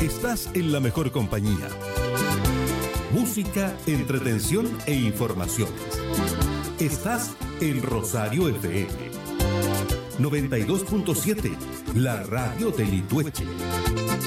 estás en la mejor compañía. Música, entretención e informaciones. Estás en Rosario FM 92.7, la radio de Litueche.